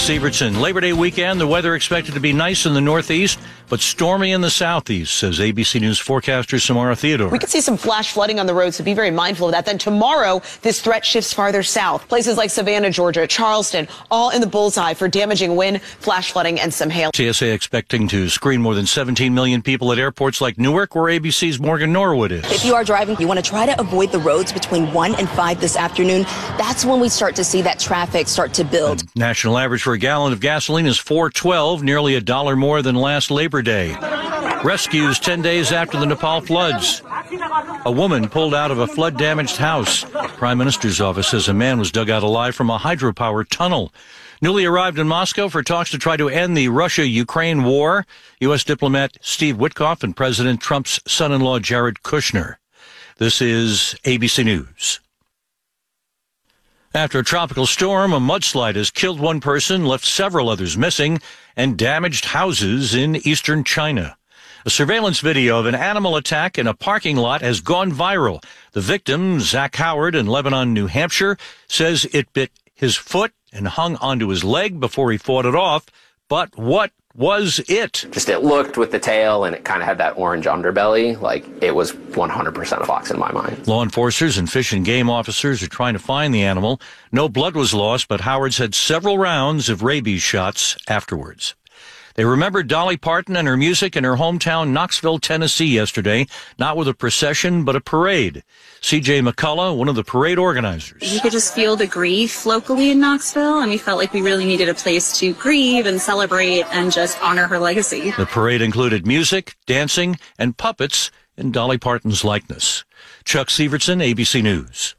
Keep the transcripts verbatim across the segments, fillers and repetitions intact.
Severson. Labor Day weekend, the weather expected to be nice in the northeast, but stormy in the southeast, says A B C News forecaster Samara Theodore. We could see some flash flooding on the road, so be very mindful of that. Then tomorrow, this threat shifts farther south. Places like Savannah, Georgia, Charleston, all in the bullseye for damaging wind, flash flooding, and some hail. T S A expecting to screen more than seventeen million people at airports like Newark, where A B C's Morgan Norwood is. If you are driving, you want to try to avoid the roads between one and five this afternoon. That's when we start to see that traffic start to build. The national average for a gallon of gasoline is four twelve, nearly a dollar more than last Labor Day. Rescues ten days after the Nepal floods. A woman pulled out of a flood-damaged house. Prime Minister's office says a man was dug out alive from a hydropower tunnel. Newly arrived in Moscow for talks to try to end the Russia-Ukraine war, U S diplomat Steve Witkoff and President Trump's son-in-law Jared Kushner. This is A B C News. After a tropical storm, a mudslide has killed one person, left several others missing, and damaged houses in eastern China. A surveillance video of an animal attack in a parking lot has gone viral. The victim, Zach Howard in Lebanon, New Hampshire, says it bit his foot and hung onto his leg before he fought it off. But what was it? Just it looked with the tail, and it kind of had that orange underbelly. Like, it was one hundred percent a fox in my mind. Law enforcers and fish and game officers are trying to find the animal. No blood was lost, but Howard's had several rounds of rabies shots afterwards. They remembered Dolly Parton and her music in her hometown, Knoxville, Tennessee, yesterday, not with a procession, but a parade. C J McCullough, one of the parade organizers. You could just feel the grief locally in Knoxville, and we felt like we really needed a place to grieve and celebrate and just honor her legacy. The parade included music, dancing, and puppets in Dolly Parton's likeness. Chuck Severson, A B C News.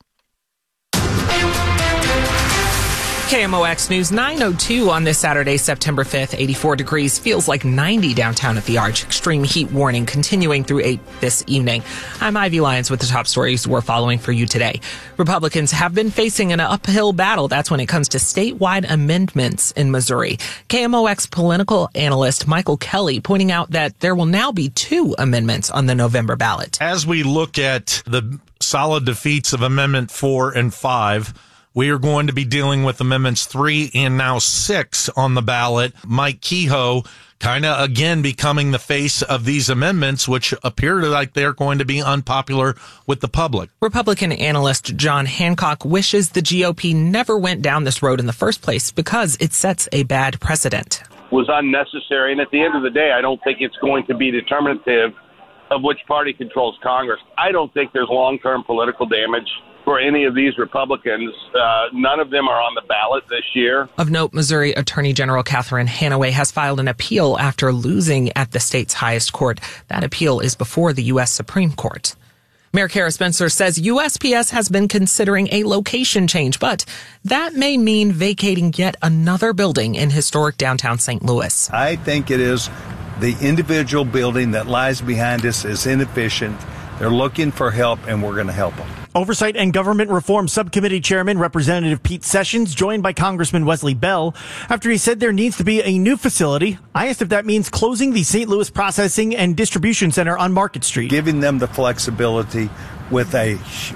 K M O X News nine oh two on this Saturday, September fifth, eighty-four degrees, feels like ninety downtown at the Arch. Extreme heat warning continuing through eight this evening. I'm Ivy Lyons with the top stories we're following for you today. Republicans have been facing an uphill battle. That's when it comes to statewide amendments in Missouri. K M O X political analyst Michael Kelly pointing out that there will now be two amendments on the November ballot. As we look at the solid defeats of Amendment four and five, we are going to be dealing with Amendments three and now six on the ballot. Mike Kehoe kind of, again, becoming the face of these amendments, which appear like they're going to be unpopular with the public. Republican analyst John Hancock wishes the G O P never went down this road in the first place because it sets a bad precedent. Was unnecessary, and at the end of the day, I don't think it's going to be determinative of which party controls Congress. I don't think there's long-term political damage for any of these Republicans. Uh, none of them are on the ballot this year. Of note, Missouri Attorney General Catherine Hanaway has filed an appeal after losing at the state's highest court. That appeal is before the U S Supreme Court. Mayor Kara Spencer says U S P S has been considering a location change, but that may mean vacating yet another building in historic downtown Saint Louis. I think it is the individual building that lies behind us is inefficient. They're looking for help, and we're going to help them. Oversight and Government Reform Subcommittee Chairman Representative Pete Sessions joined by Congressman Wesley Bell after he said there needs to be a new facility. I asked if that means closing the Saint Louis Processing and Distribution Center on Market Street. Giving them the flexibility with a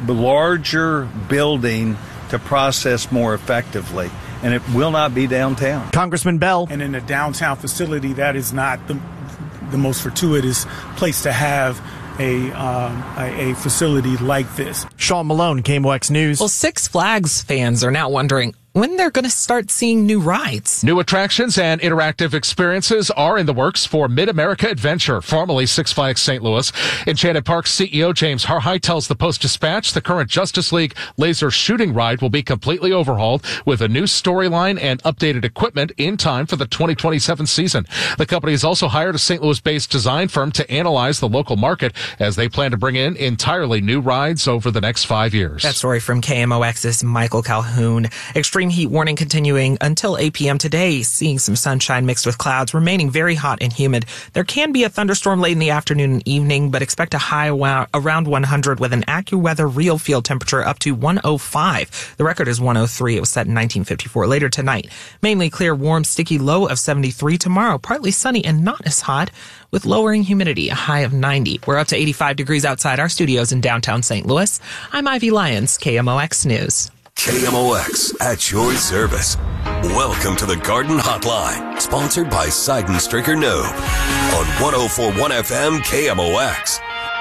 larger building to process more effectively, and it will not be downtown. Congressman Bell. And in a downtown facility, that is not the, the most fortuitous place to have A, um, a a facility like this. Sean Malone, K M O X News. Well, Six Flags fans are now wondering when they're going to start seeing new rides. New attractions and interactive experiences are in the works for Mid-America Adventure, formerly Six Flags Saint Louis. Enchanted Park C E O James Harhide tells the Post-Dispatch the current Justice League laser shooting ride will be completely overhauled with a new storyline and updated equipment in time for the twenty twenty-seven season. The company has also hired a Saint Louis-based design firm to analyze the local market as they plan to bring in entirely new rides over the next five years. That story from K M O X's Michael Calhoun. Extreme heat warning continuing until eight p.m. today, seeing some sunshine mixed with clouds, remaining very hot and humid. There can be a thunderstorm late in the afternoon and evening, but expect a high around one hundred with an AccuWeather real field temperature up to one oh five. The record is one oh three. It was set in nineteen fifty-four. Later tonight, mainly clear, warm, sticky low of seventy-three. Tomorrow, partly sunny and not as hot with lowering humidity, a high of ninety. We're up to eighty-five degrees outside our studios in downtown Saint Louis. I'm Ivy Lyons, K M O X News. K M O X at your service. Welcome to the Garden Hotline, sponsored by Seidenstricker Knobe on one oh four point one F M K M O X.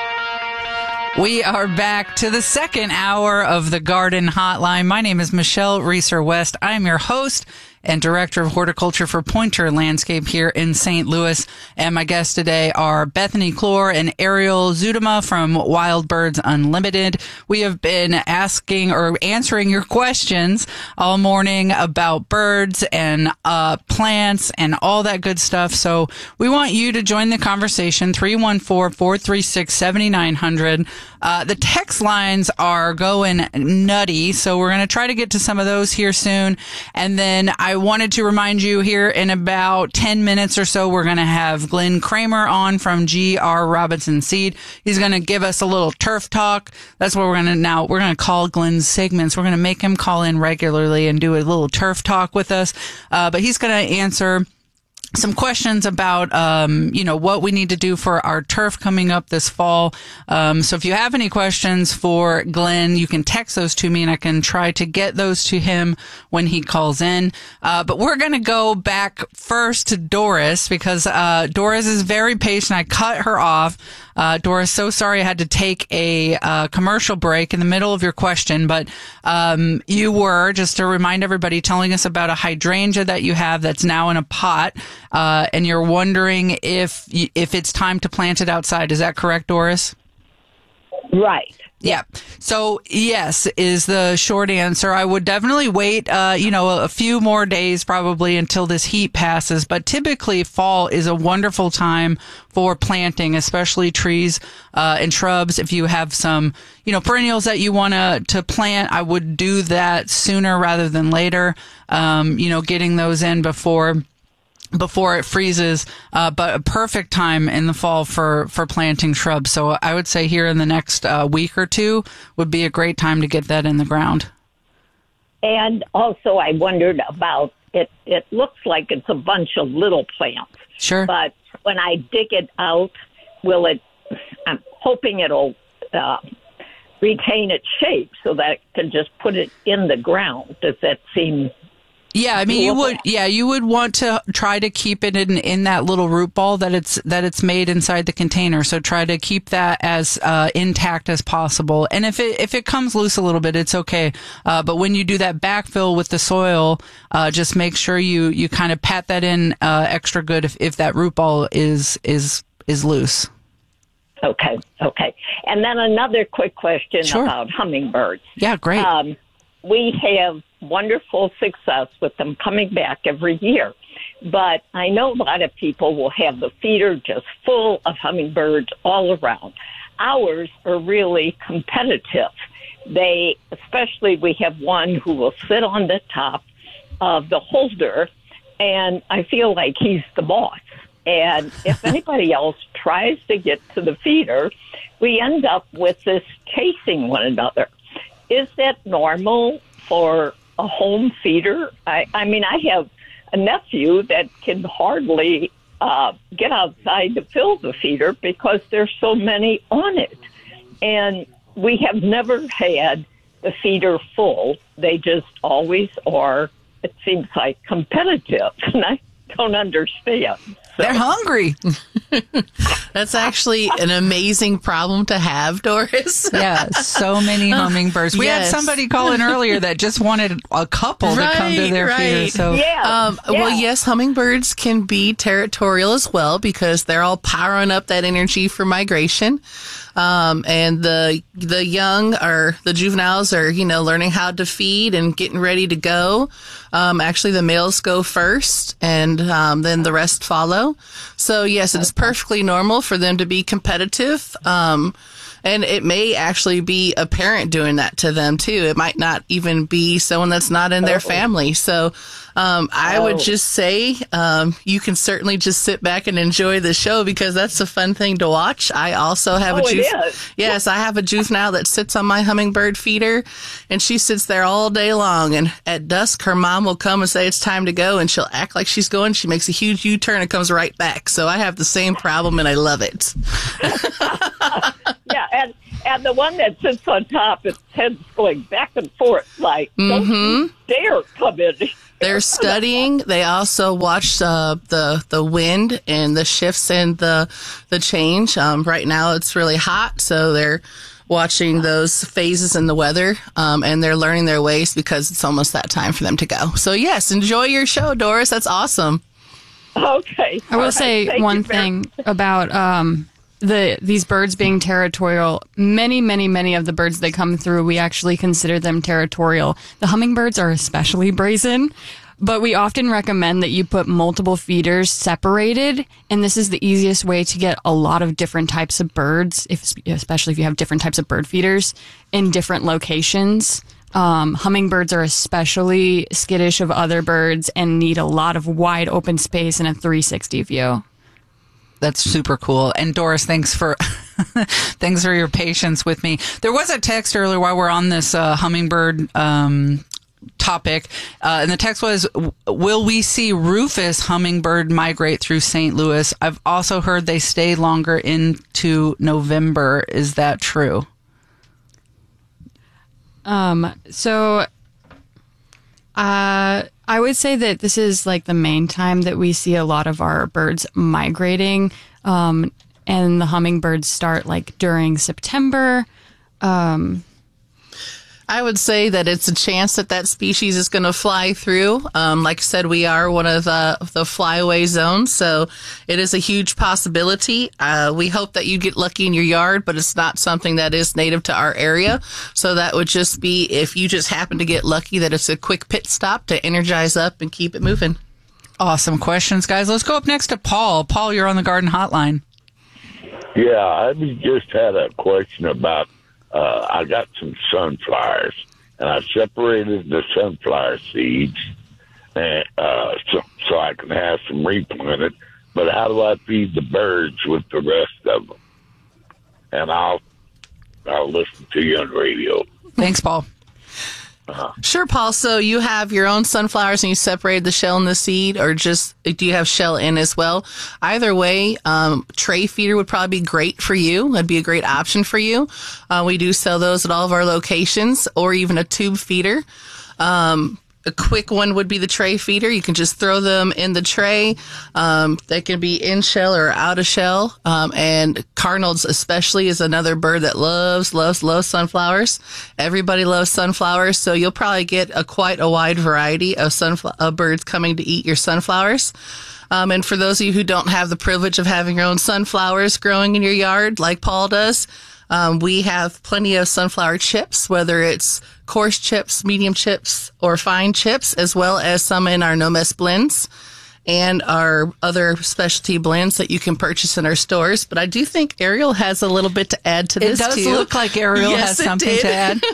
We are back to the second hour of the Garden Hotline. My name is Michelle Reeser-West. I'm your host and Director of Horticulture for Pointer Landscape here in Saint Louis. And my guests today are Bethany Clore and Ariel Zudema from Wild Birds Unlimited. We have been asking or answering your questions all morning about birds and uh plants and all that good stuff. So we want you to join the conversation, three one four, four three six, seven nine zero zero. Uh, the text lines are going nutty, so we're going to try to get to some of those here soon. And then I wanted to remind you here in about ten minutes or so, we're going to have Glenn Kramer on from G R Robinson Seed. He's going to give us a little turf talk. That's what we're going to now, we're going to call Glenn's segments. We're going to make him call in regularly and do a little turf talk with us. Uh, but he's going to answer some questions about, um, you know, what we need to do for our turf coming up this fall. Um, so if you have any questions for Glenn, you can text those to me and I can try to get those to him when he calls in. Uh, but we're going to go back first to Doris because, uh, Doris is very patient. I cut her off. Uh, Doris, so sorry I had to take a, uh, commercial break in the middle of your question, but, um, you were, just to remind everybody, telling us about a hydrangea that you have that's now in a pot. Uh, and you're wondering if if it's time to plant it outside. Is that correct, Doris? Right. Yeah. So, yes, is the short answer. I would definitely wait, uh, you know, a few more days probably until this heat passes. But typically, fall is a wonderful time for planting, especially trees uh, and shrubs. If you have some, you know, perennials that you want to to plant, I would do that sooner rather than later. Um, you know, getting those in before. before it freezes, uh, but a perfect time in the fall for, for planting shrubs. So I would say here in the next uh, week or two would be a great time to get that in the ground. And also I wondered about, it, it looks like it's a bunch of little plants. Sure. But when I dig it out, will it, I'm hoping it'll uh, retain its shape so that I can just put it in the ground. Does that seem... Yeah, I mean, you would, yeah, you would want to try to keep it in, in that little root ball that it's, that it's made inside the container. So try to keep that as, uh, intact as possible. And if it, if it comes loose a little bit, it's okay. Uh, but when you do that backfill with the soil, uh, just make sure you, you kind of pat that in, uh, extra good if, if that root ball is, is, is loose. Okay. Okay. And then another quick question Sure. about hummingbirds. Yeah, great. Um, we have wonderful success with them coming back every year. But I know a lot of people will have the feeder just full of hummingbirds all around. Ours are really competitive. They, especially we have one who will sit on the top of the holder, and I feel like he's the boss. And if anybody else tries to get to the feeder, we end up with this chasing one another. Is that normal for a home feeder? I, I mean, I have a nephew that can hardly uh, get outside to fill the feeder because there's so many on it. And we have never had the feeder full. They just always are, it seems like, competitive. And I don't understand. So. They're hungry. That's actually an amazing problem to have, Doris. Yeah, so many hummingbirds. We Yes. had somebody call in earlier that just wanted a couple right, to come to their right. feeder. So, yeah, um, yeah. Well, yes, hummingbirds can be territorial as well because they're all powering up that energy for migration. Um, and the, the young or the juveniles are, you know, learning how to feed and getting ready to go. Um, actually the males go first and, um, then the rest follow. So yes, it is perfectly normal for them to be competitive. Um, and it may actually be a parent doing that to them too. It might not even be someone that's not in their family. So, um, I would just say, um, you can certainly just sit back and enjoy the show because that's a fun thing to watch. I also have Oh, a it juvenile. is. Yes, I have a juvenile that sits on my hummingbird feeder and she sits there all day long. And at dusk, her mom will come and say it's time to go and she'll act like she's going. She makes a huge U-turn and comes right back. So I have the same problem and I love it. Yeah, and, Yeah, the one that sits on top, its head's going back and forth like, don't you dare come in. They're studying. They also watch uh, the the wind and the shifts and the the change. Um, right now, it's really hot, so they're watching those phases in the weather, um, and they're learning their ways because it's almost that time for them to go. So, yes, enjoy your show, Doris. That's awesome. Okay. I will say Thank one you very thing about um, the these birds being territorial. Many, many, many of the birds that come through, we actually consider them territorial. The hummingbirds are especially brazen, but we often recommend that you put multiple feeders separated, and this is the easiest way to get a lot of different types of birds, if, especially if you have different types of bird feeders in different locations. Um, hummingbirds are especially skittish of other birds and need a lot of wide open space and a three sixty view. That's super cool. And Doris, thanks for thanks for your patience with me. There was a text earlier while we're on this uh, hummingbird um, topic, uh, and the text was, will we see Rufous hummingbird migrate through Saint Louis? I've also heard they stay longer into November. Is that true? Um, so, uh, I would say that this is like the main time that we see a lot of our birds migrating. Um, and the hummingbirds start like during September. Um, I would say that it's a chance that that species is going to fly through. Um, like I said, we are one of the, the flyaway zones, so it is a huge possibility. Uh, we hope that you get lucky in your yard, but it's not something that is native to our area. So that would just be if you just happen to get lucky that it's a quick pit stop to energize up and keep it moving. Awesome questions, guys. Let's go up next to Paul. Paul, you're on the Garden Hotline. Yeah, I just had a question about Uh, I got some sunflowers, and I separated the sunflower seeds and, uh, so, so I can have some replanted. But how do I feed the birds with the rest of them? And I'll I'll listen to you on the radio. Thanks, Paul. Uh-huh. Sure, Paul. So you have your own sunflowers and you separated the shell and the seed, or just do you have shell in as well? Either way, um, tray feeder would probably be great for you. That'd be a great option for you. Uh, we do sell those at all of our locations, or even a tube feeder. Um, A quick one would be the tray feeder. You can just throw them in the tray. Um, they can be in shell or out of shell. Um, and cardinals especially is another bird that loves, loves, loves sunflowers. Everybody loves sunflowers, so you'll probably get a quite a wide variety of sunflower of birds coming to eat your sunflowers. Um, and for those of you who don't have the privilege of having your own sunflowers growing in your yard, like Paul does, Um, we have plenty of sunflower chips, whether it's coarse chips, medium chips, or fine chips, as well as some in our No Mess blends and our other specialty blends that you can purchase in our stores. But I do think Ariel has a little bit to add to this, It does too. look like Ariel Yes, has it something did. to add.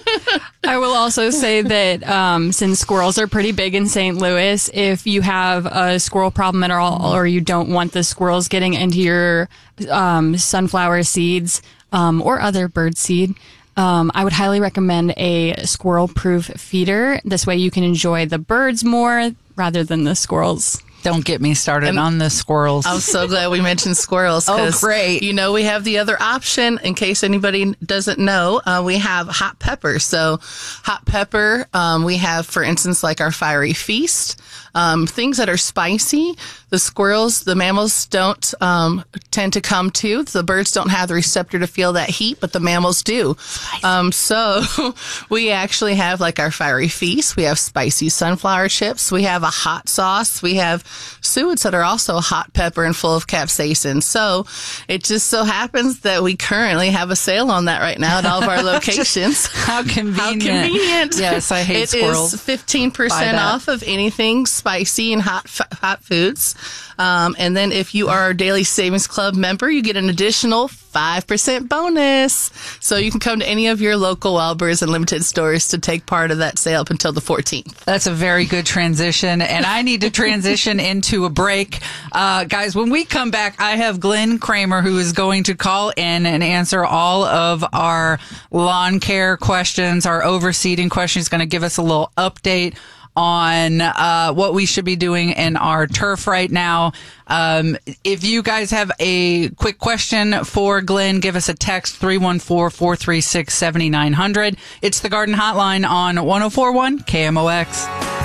I will also say that um, since squirrels are pretty big in Saint Louis, if you have a squirrel problem at all, or you don't want the squirrels getting into your um, sunflower seeds um, or other bird seed, um, I would highly recommend a squirrel-proof feeder. This way you can enjoy the birds more rather than the squirrels. Don't get me started and on the squirrels. I'm so glad we mentioned squirrels. Oh, great. You know, we have the other option, in case anybody doesn't know, uh, we have hot pepper. So hot pepper, um, we have, for instance, like our Fiery Feast, um, things that are spicy. The squirrels, the mammals don't um, tend to come to. The birds don't have the receptor to feel that heat, but the mammals do. Um, so we actually have like our Fiery Feast. We have spicy sunflower chips. We have a hot sauce. We have suets that are also hot pepper and full of capsaicin. So it just so happens that we currently have a sale on that right now at all of our locations. How convenient. How convenient. Yes, I hate it squirrels. It is fifteen percent off of anything spicy and hot hot foods. Um, and then if you are a Daily Savings Club member, you get an additional five percent bonus. So you can come to any of your local Wild Birds Unlimited stores to take part of that sale up until the fourteenth. That's a very good transition. And I need to transition into a break. Uh, guys, when we come back, I have Glenn Kramer, who is going to call in and answer all of our lawn care questions, our overseeding questions. He's going to give us a little update on uh, what we should be doing in our turf right now. Um, if you guys have a quick question for Glenn, give us a text, three one four, four three six, seven nine zero zero. It's the Garden Hotline on one oh four point one K M O X.